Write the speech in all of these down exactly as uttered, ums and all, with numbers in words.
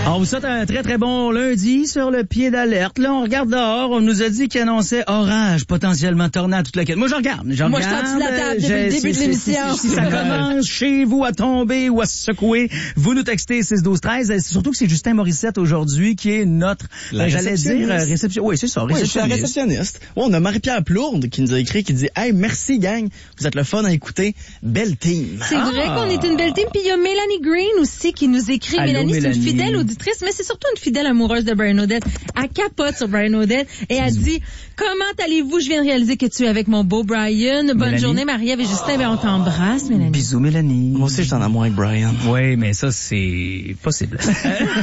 On vous souhaite un très très bon lundi sur le pied d'alerte. Là, on regarde dehors, on nous a dit qu'il annonçait orage, potentiellement tornade, toute la quête. Moi, je regarde, je Moi, regarde. je tente la table depuis le début de l'émission. Si, si, si ça commence chez vous à tomber ou à se secouer, vous nous textez six douze treize. C'est surtout que c'est Justin Morissette aujourd'hui qui est notre, la j'allais dire, euh, réception. Oui, c'est ça, réceptionniste. Oui, je suis la réceptionniste. Ouais, on a Marie-Pierre Plourde qui nous a écrit, qui dit « Hey, merci gang, vous êtes le fun à écouter, belle team. » C'est ah. vrai qu'on est une belle team. Puis il y a Mélanie Green aussi qui nous écrit. Allô, Mélanie, Mélanie, c'est une fidèle auditrice, mais c'est surtout une fidèle amoureuse de Brian O'Dette. Elle capote sur Brian O'Dette et elle dit « Comment allez-vous? Je viens de réaliser que tu es avec mon beau Brian. Bonne Mélanie. journée, Marie-Ève et Justin. Ben, on t'embrasse, Mélanie. » Bisous, Mélanie. Moi aussi, je t'en amour avec Brian. Oui, mais ça, c'est possible. Ça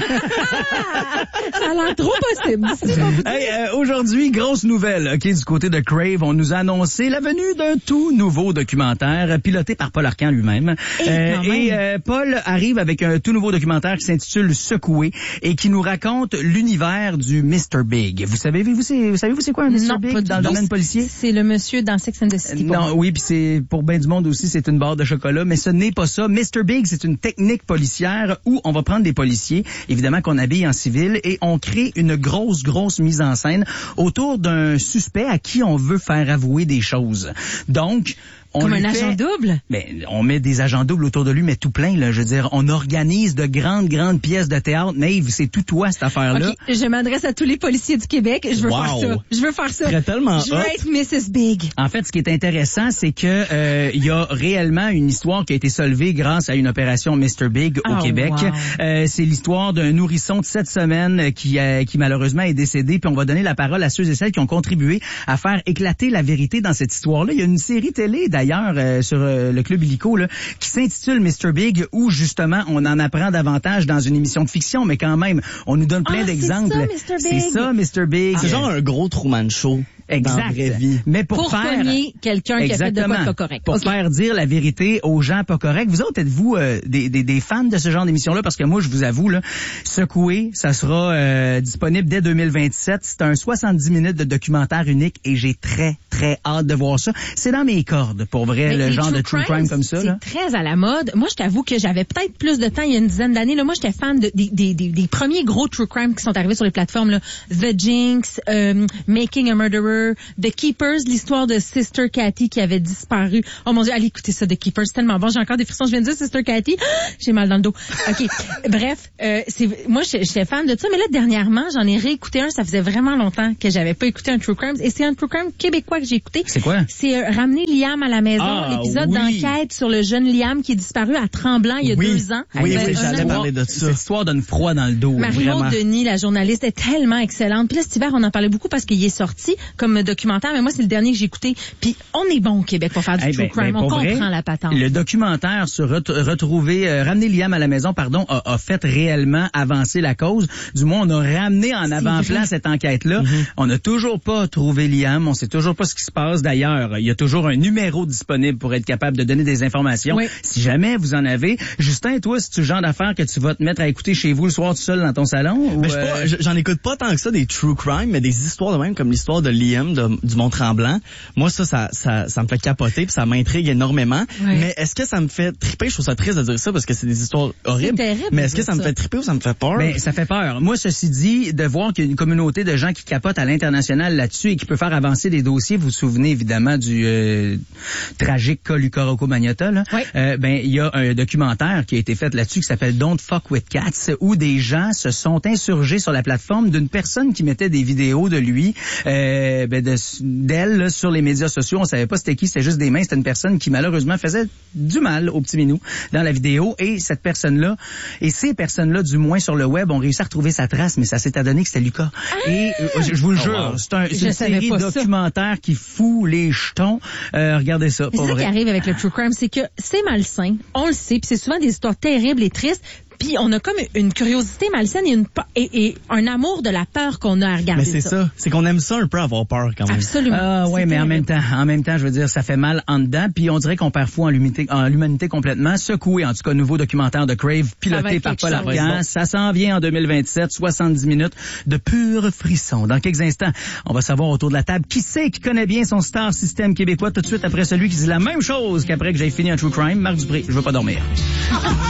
a l'air trop possible. Hey, euh, aujourd'hui, grosse nouvelle, ok, du côté de Crave. On nous a annoncé la venue d'un tout nouveau documentaire piloté par Paul Arcand lui-même. Hey, euh, et euh, Paul arrive avec un tout nouveau documentaire qui s'intitule Secoué et qui nous raconte l'univers du mister Big. Vous savez, vous, c'est, vous savez, vous c'est quoi un mister Non, Big dans le domaine policier? C'est le monsieur dans Sex and the City. Non, moi. Oui, puis c'est pour ben du monde aussi, c'est une barre de chocolat, mais ce n'est pas ça. mister Big, c'est une technique policière où on va prendre des policiers, évidemment qu'on habille en civil, et on crée une grosse, grosse mise en scène autour d'un suspect à qui on veut faire avouer des choses. Donc, on Comme un fait, agent double? Ben, on met des agents doubles autour de lui, mais tout plein, là. Je veux dire, on organise de grandes, grandes pièces de théâtre. Maeve, c'est tout toi, cette affaire-là. OK, je m'adresse à tous les policiers du Québec. Je veux wow. faire ça. Je veux faire ça. Très tellement je veux hot. être missus Big. En fait, ce qui est intéressant, c'est que euh, il y a réellement une histoire qui a été solvée grâce à une opération mister Big au oh, Québec. Wow. Euh, c'est l'histoire d'un nourrisson de sept semaines qui, euh, qui malheureusement est décédé. Puis on va donner la parole à ceux et celles qui ont contribué à faire éclater la vérité dans cette histoire-là. Il y a une série télé, d'ailleurs, euh, sur euh, le Club Illico, là, qui s'intitule mister Big, où justement on en apprend davantage dans une émission de fiction, mais quand même, on nous donne plein ah, d'exemples. C'est ça, mister Big. C'est ça, mister Big. C'est genre un gros Truman Show. Exact. Dans la vraie vie. Mais pour, pour faire pogner quelqu'un qui a fait de quoi de pas correct. Pour okay. faire dire la vérité aux gens pas corrects. Vous autres, êtes-vous euh, des, des, des fans de ce genre d'émission-là? Parce que moi, je vous avoue, là, Secoué, ça sera euh, disponible dès deux mille vingt-sept. C'est un soixante-dix minutes de documentaire unique et j'ai très, très hâte de voir ça. C'est dans mes cordes, pour vrai, mais le genre true de true crime, crime comme ça. C'est là. très à la mode. Moi, je t'avoue que j'avais peut-être plus de temps il y a une dizaine d'années. Là, moi, j'étais fan de, des, des, des, des premiers gros true crime qui sont arrivés sur les plateformes. Là. The Jinx, euh, Making a Murderer, The Keepers, l'histoire de Sister Cathy qui avait disparu. Oh mon Dieu, allez écouter ça, The Keepers, c'est tellement bon. J'ai encore des frissons. Je viens de dire Sister Cathy. J'ai mal dans le dos. OK. Bref, euh, c'est, moi, j'étais fan de ça. Mais là, dernièrement, j'en ai réécouté un. Ça faisait vraiment longtemps que j'avais pas écouté un true crime. Et c'est un true crime québécois que j'ai écouté. C'est quoi? C'est euh, Ramener Liam à la maison. Ah, l'épisode oui. d'enquête sur le jeune Liam qui est disparu à Tremblant il y a oui. deux ans. Oui, euh, oui, j'allais parler de ça. Cette histoire donne froid dans le dos. Marie-Maud Denis, la journaliste, est tellement excellente. Puis là, cet hiver, on en parlait beaucoup parce qu'il est sorti comme documentaire. Mais moi, c'est le dernier que j'ai écouté. Puis on est bon au Québec pour faire du hey, true ben, crime. ben, on comprend vrai, la patente. Le documentaire sur ret- retrouver, euh, ramener Liam à la maison, pardon, a, a fait réellement avancer la cause. Du moins, on a ramené en avant-plan cette enquête-là. Mm-hmm. On n'a toujours pas trouvé Liam. On sait toujours pas ce qui se passe. D'ailleurs, il y a toujours un numéro disponible pour être capable de donner des informations. Oui. Si jamais vous en avez. Justin, toi, c'est le genre d'affaires que tu vas te mettre à écouter chez vous le soir tout seul dans ton salon? Ou Mais je euh... pas, j'en écoute pas tant que ça des true crime, mais des histoires de même comme l'histoire de Liam de, du Mont-Tremblant. Moi, ça, ça, ça, ça me fait capoter puis ça m'intrigue énormément. Oui. Mais est-ce que ça me fait triper? Je trouve ça triste de dire ça parce que c'est des histoires horribles. C'est terrible. Mais est-ce que ça me fait triper ou ça me fait peur? Ben, ça fait peur. Moi, ceci dit, de voir qu'il y a une communauté de gens qui capotent à l'international là-dessus et qui peut faire avancer des dossiers. Vous vous souvenez évidemment du euh, tragique cas Luca Rocco Magnotta, là? Oui. Euh, ben, il y a un documentaire qui a été fait là-dessus qui s'appelle Don't Fuck with Cats, où des gens se sont insurgés sur la plateforme d'une personne qui mettait des vidéos de lui, euh, ben de, d'elle là, sur les médias sociaux. On savait pas c'était qui, c'était juste des mains. C'était une personne qui malheureusement faisait du mal au petit minou dans la vidéo. Et cette personne-là, et ces personnes-là, du moins sur le web, ont réussi à retrouver sa trace, mais ça s'est adonné que c'était Lucas. Ah! Et euh, je, je vous le jure, oh wow. c'est, un, c'est une série documentaire qui fout les jetons. Euh, regardez ça. C'est ça vrai. qui arrive avec le true crime, c'est que c'est malsain, on le sait, puis c'est souvent des histoires terribles et tristes. Puis on a comme une curiosité malsaine et, une, et, et un amour de la peur qu'on a à regarder. Mais c'est ça. ça. C'est qu'on aime ça un peu avoir peur quand même. Absolument. Ah ouais, mais en même temps, en même temps, je veux dire, ça fait mal en dedans. Puis on dirait qu'on perd foi en l'humanité, en l'humanité complètement. Secoué, en tout cas, nouveau documentaire de Crave, piloté par Paul Arcand. Ça s'en vient en deux mille vingt-sept, soixante-dix minutes de pur frisson. Dans quelques instants, on va savoir autour de la table qui c'est qui connaît bien son star système québécois tout de suite après celui qui dit la même chose qu'après que j'ai fini un true crime. Marc Dupré, je veux pas dormir.